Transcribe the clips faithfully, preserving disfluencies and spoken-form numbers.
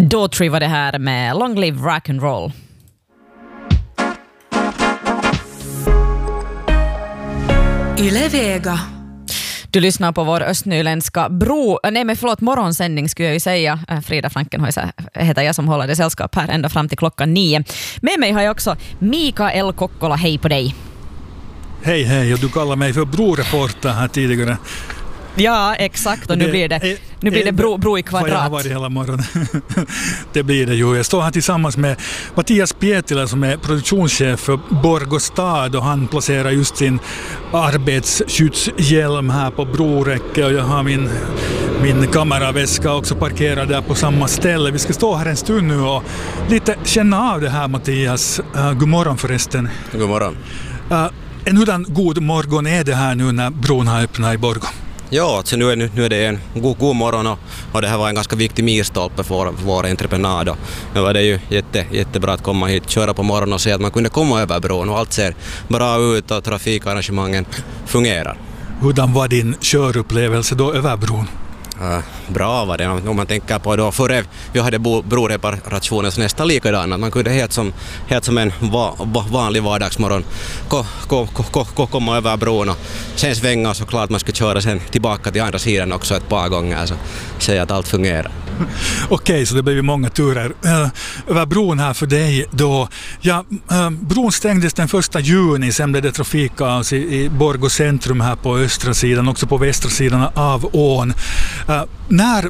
Daughtry var det här med Long Live Rock and Roll. Yle Vega. Du lyssnar på vår östnyländska bro, nej men förlåt, morgonsändning skulle jag ju säga. Frida Frankenhäuser heter jag som håller det sällskap här ända fram till klockan nio. Med mig har jag också Mikael Kokkola, hej på dig. Hej hej, och du kallar mig för broreporter här tidigare. Ja, exakt, och nu blir det, nu blir det bro, bro i kvadrat. Jag har varit hela morgonen. Det blir det ju. Jag står här tillsammans med Mattias Pietilä som är produktionschef för Borgostad, och han placerar just sin arbetsskydshjälm här på broräcke, och jag har min, min kameraväska också parkerad där på samma ställe. Vi ska stå här en stund nu och lite känna av det här, Mattias. Uh, god morgon förresten. God morgon. Uh, en hurdan god morgon är det här nu när bron har öppnat i Borgå? Ja, så nu är, nu är det en god, god morgon och, och det här var en ganska viktig milstolpe för, för vår entreprenad. Och nu var det ju jätte, jättebra att komma hit, köra på morgonen och se att man kunde komma över bron och allt ser bra ut och trafikarrangemangen fungerar. Hurdan var din körupplevelse då över bron? Uh, bra var det, om man tänker på då före vi hade broreparationen så nästan likadan, att man kunde helt som, helt som en va, va, vanlig vardagsmorgon ko, ko, ko, ko, komma över bron och sen svänga, och såklart man skulle köra sen tillbaka till andra sidan också ett par gånger, så säga att allt fungerar. Okej, så det blev många turer uh, över bron här för dig då. Ja, uh, bron stängdes den första juni, sen blev det trafikkaos i, i Borgå centrum här på östra sidan, också på västra sidan av ån. Uh, när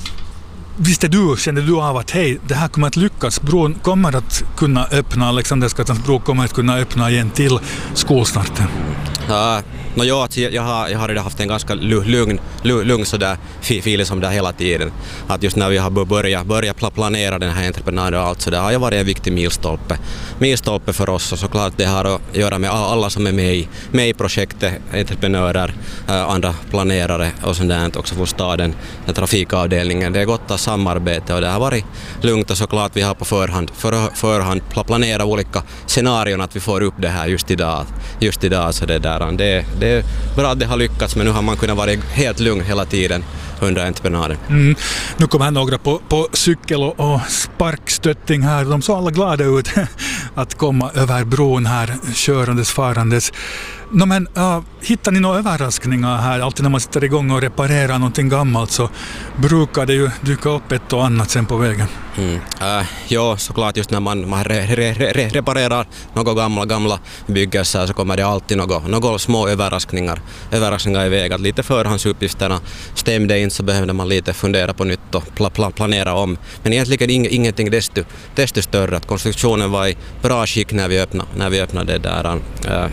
visste du, kände du av att hej, det här kommer att lyckas, bron kommer att kunna öppna, Alexanderskattans bro kommer att kunna öppna igen till skolstarten? Uh, no, ja, jag, har, jag har redan haft en ganska lugn, lugn sådär filis som det hela tiden. Att just när vi har börjat, börjat planera den här entreprenaden och allt så, det har ju varit en viktig milstolpe. Milstolpe för oss, och såklart det har att göra med alla som är med i, med i projektet, entreprenörer, uh, andra planerare och sådant, också för staden, trafikavdelningen. Det är gott att samarbete och det har varit lugnt, och såklart vi har på förhand, för, förhand planerat olika scenarion att vi får upp det här just idag. Just idag så det där. Det, det är bra att det har lyckats, men nu har man kunnat vara helt lugn hela tiden under entreprenaden. Mm. Nu kommer här några på, på cykel och, och sparkstötting här. De såg alla glada ut att komma över bron här, körandes, farandes. No, men, uh, hittar ni några överraskningar här? Alltid när man sitter igång och reparerar någonting gammalt så brukar det ju dyka upp ett och annat sen på vägen. Mm. Uh, ja, såklart just när man, man re, re, re, reparerar några gamla, gamla byggelser så kommer det alltid några, några små överraskningar, överraskningar i vägen. Lite förhandsuppgifterna stämde inte, så behövde man lite fundera på nytt och pla, pla, planera om. Men egentligen ing, ingenting desto, desto större. Att konstruktionen var i bra skick när vi öppnade, när vi öppnade det där uh,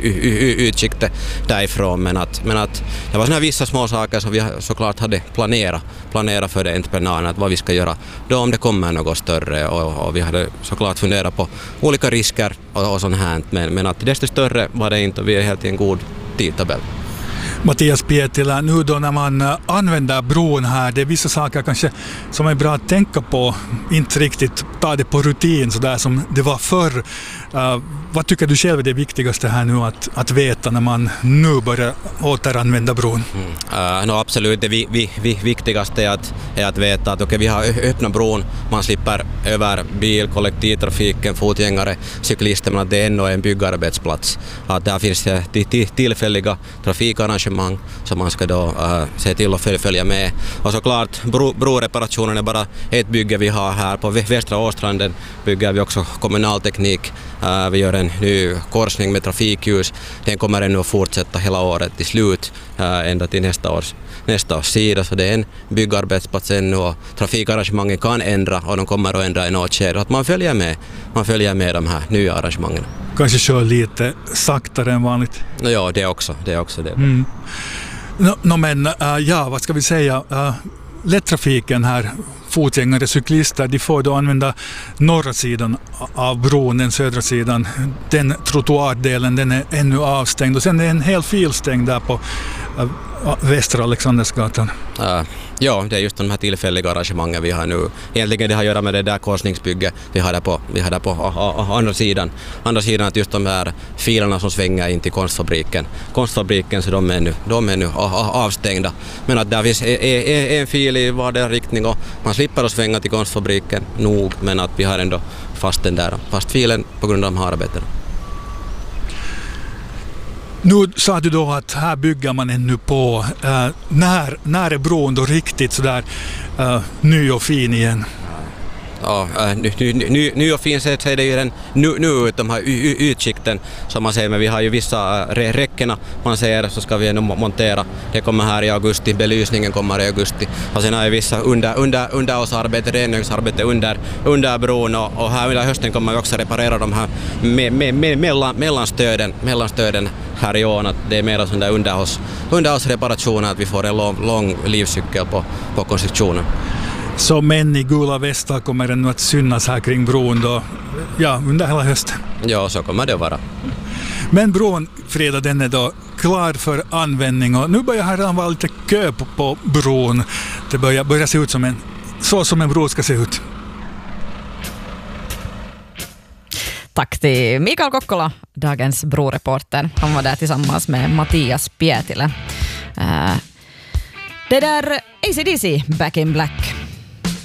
utsiktet därifrån. Men att, men att det var såna vissa små saker som vi såklart hade planerat, planerat för det entreprenaden, att vad vi ska göra då om det kommer något större, och, och vi hade såklart funderat på olika risker och, och sånt här, men, men att desto större var det inte, och vi är helt i en god tidtabell. Mattias Pietilä, nu då när man använder bron här, det är vissa saker kanske som är bra att tänka på, inte riktigt ta det på rutin så där som det var förr. Uh, vad tycker du själv är det viktigaste här nu att, att veta när man nu börjar återanvända bron? Mm. Uh, no, absolut, det vi, vi, vi, viktigaste är att, är att veta att okay, vi har öppnat bron, man slipper över bil, kollektivtrafiken, fotgängare, cyklister, men att det är ändå en byggarbetsplats. Att där finns det tillfälliga trafikarrangemang som man ska då uh, se till att följa med. Och såklart bro, broreparationen är bara ett bygge vi har här på Västra Åstranden, bygger vi också kommunalteknik. Uh, vi gör en ny korsning med trafikljus. Den kommer ännu att fortsätta hela året till slut, uh, ända till nästa års, nästa års sida. Så det är en byggarbetsplats ännu, och trafikarrangemangen kan ändra, och de kommer att ändra i något skede. Att man följer med, man följer med de här nya arrangemangen. Kanske kör lite saktare än vanligt. No, ja, det är också det. Är också det. Mm. No, no, men uh, ja, vad ska vi säga? Uh, lättrafiken här, fotgängare, cyklister, de får då använda norra sidan av bron, den södra sidan. Den trottoardelen, den är ännu avstängd, och sen är en hel fil stängd där på Västra Alexandersgatan? Uh, ja, det är just de här tillfälliga arrangemangen vi har nu. Egentligen det har att göra med det där korsningsbygget vi har där på, vi har där på a, a, a, andra sidan. Andra sidan att just de här filerna som svänger in till konstfabriken. Konstfabriken så de är nu, de är nu a, a, avstängda. Men att där finns en, en, en fil i vardera riktning och man slipper att svänga till konstfabriken nog, men att vi har ändå fast den där, fast filen på grund av de här arbetena. Nu sa du då att här bygger man ännu på. Uh, när, när är bron då riktigt sådär uh, ny och fin igen? Ja, nu, nu, nu, nu och fin så är det ju den nu, nu ut de här utsikten som man säger, men vi har ju vissa räckena man säger så ska vi nu montera. Det kommer här i augusti, belysningen kommer i augusti och sen har vi vissa under, under, underhållsarbete, rengöringsarbete under, under bron och, och här under hösten kommer vi också reparera de här me, me, me, mellan, mellanstöden, mellanstöden här i ån, att det är mer sån där underhålls, underhållsreparationer att vi får en lång, lång livscykel på, på konstruktionen. Så män i gula västar kommer ännu att synas här kring bron då, ja, under hela hösten. Ja, så kommer det vara. Men bron, Frida, den är då klar för användning och nu börjar här vara lite kö på, på bron. Det börjar, börjar se ut som en, så som en bro ska se ut. Tack till Mikael Kokkola, dagens broreporter. Han var där tillsammans med Mattias Pietilä. Uh, det där A C D C, Back in Black.